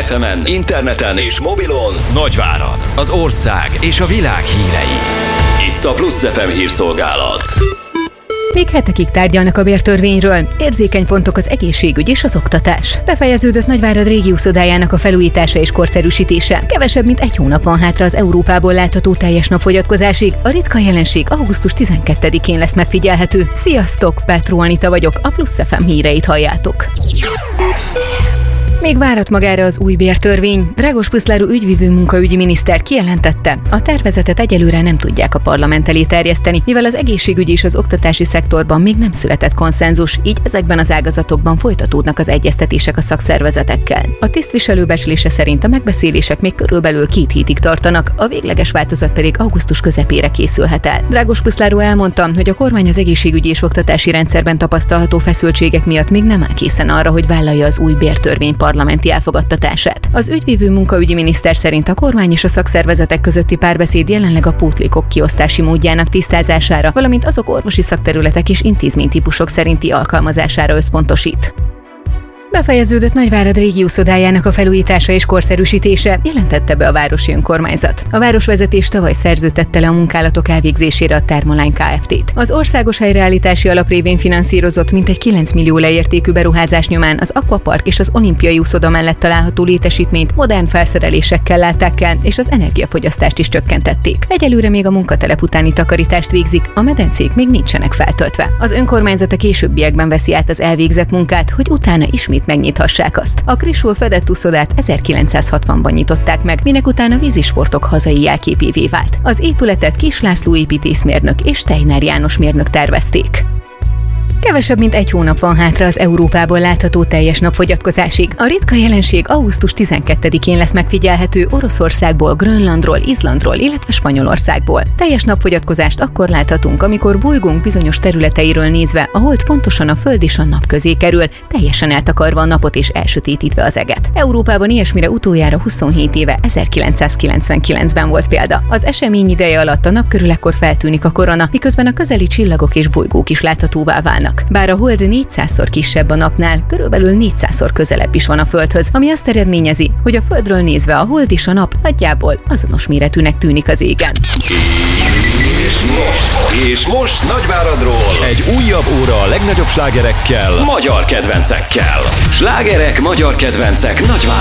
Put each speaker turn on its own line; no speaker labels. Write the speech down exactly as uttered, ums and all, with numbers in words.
ef emen, interneten és mobilon Nagyvárad, az ország és a világ hírei. Itt a Plusz ef em hírszolgálat.
Még hetekig tárgyalnak a bértörvényről, érzékeny pontok az egészségügy és az oktatás. Befejeződött Nagyvárad régiószodájának a felújítása és korszerűsítése. Kevesebb, mint egy hónap van hátra az Európából látható teljes napfogyatkozásig. A ritka jelenség augusztus tizenkettedikén lesz megfigyelhető. Sziasztok, Petró Anita vagyok, a Plusz ef em híreit halljátok. Még várat magára az új bértörvény. Drágos Puszláru ügyvívő munkaügyi miniszter kijelentette, a tervezetet egyelőre nem tudják a parlament elé terjeszteni, mivel az egészségügyi és az oktatási szektorban még nem született konszenzus, így ezekben az ágazatokban folytatódnak az egyeztetések a szakszervezetekkel. A tisztviselő becslése szerint a megbeszélések még körülbelül két hétig tartanak, a végleges változat pedig augusztus közepére készülhet el. Drágos Puszláru elmondta, hogy a kormány az egészségügyi és oktatási rendszerben tapasztalható feszültségek miatt még nem áll készen arra, hogy vállalja az új bértörvény parlamenti elfogadtatását. Az ügyvívő munkaügyi miniszter szerint a kormány és a szakszervezetek közötti párbeszéd jelenleg a pótlékok kiosztási módjának tisztázására, valamint azok orvosi szakterületek és intézménytípusok szerinti alkalmazására összpontosít. Befejeződött Nagyvárad régiószodájának a felújítása és korszerűsítése, jelentette be a városi önkormányzat. A városvezetés tavaly szerződtette le a munkálatok elvégzésére a Thermoline Kft-t. Az országos helyreállítási alap révén finanszírozott mintegy kilenc millió leértékű beruházás nyomán az Aquapark és az Olimpiai úszoda mellett található létesítményt modern felszerelésekkel látták el, és az energiafogyasztást is csökkentették. Egyelőre még a munkatelep utáni takarítást végzik, a medencék még nincsenek feltöltve. Az önkormányzat a későbbiekben veszi át az elvégzett munkát, hogy utána ismét megnyithassák azt. A Krisul fedett úszodát ezerkilencszázhatvanban nyitották meg, minek után a vízisportok hazai jelképévé vált. Az épületet Kis László építészmérnök és Steiner János mérnök tervezték. Kevesebb, mint egy hónap van hátra az Európából látható teljes napfogyatkozásig. A ritka jelenség augusztus tizenkettedikén lesz megfigyelhető Oroszországból, Grönlandról, Izlandról, illetve Spanyolországból. Teljes napfogyatkozást akkor láthatunk, amikor bolygónk bizonyos területeiről nézve a hold pontosan a Föld és a Nap közé kerül, teljesen eltakarva a napot és elsötétítve az eget. Európában ilyesmire utoljára huszonhét éve, ezerkilencszázkilencvenkilencben volt példa. Az esemény ideje alatt a nap körül ekkor feltűnik a korona, miközben a közeli csillagok és bolygók is láthatóvá válnak. Bár a hold négyszázszor kisebb a napnál, körülbelül négyszázszor közelebb is van a Földhöz, ami azt eredményezi, hogy a Földről nézve a hold és a nap nagyjából azonos méretűnek tűnik az égen.
És most, és most Nagyváradról egy újabb óra a legnagyobb slágerekkel, magyar kedvencekkel. Slágerek, magyar kedvencek Nagyvárad.